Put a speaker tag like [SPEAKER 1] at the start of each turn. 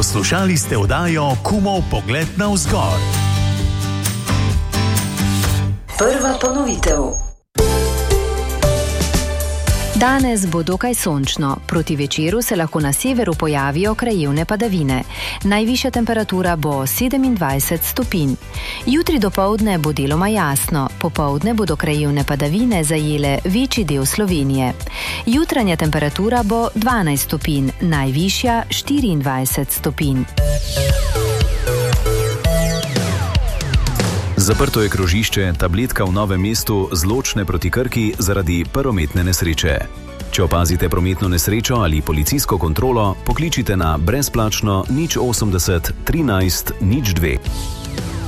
[SPEAKER 1] Poslušali ste oddajo Kumov pogled navzgor.
[SPEAKER 2] Prva ponovitev.
[SPEAKER 3] Danes bo dokaj sončno. Proti večeru se lahko na severu pojavijo krajevne padavine. Najvišja temperatura bo 27 stopinj. Jutri dopoldne bo deloma jasno. Popoldne bodo krajevne padavine zajele večji del Slovenije. Jutranja temperatura bo 12 stopinj, najvišja 24 stopinj.
[SPEAKER 4] Zaprto je krožišče Tabletka v Novem mestu z Ločne proti Krki zaradi prometne nesreče. Če opazite prometno nesrečo ali policijsko kontrolo, pokličite na brezplačno 080 13 02.